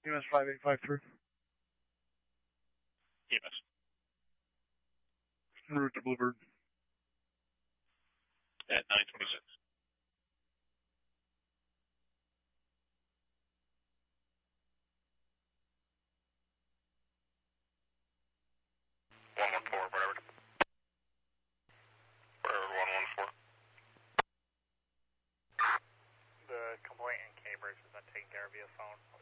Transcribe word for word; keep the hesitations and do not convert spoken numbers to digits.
U S five eight five three. E M S. En route to Bluebird. At nine twenty-six. one one four, whatever. Whatever, one one four. The complaint in Cambridge has been taken care of via phone.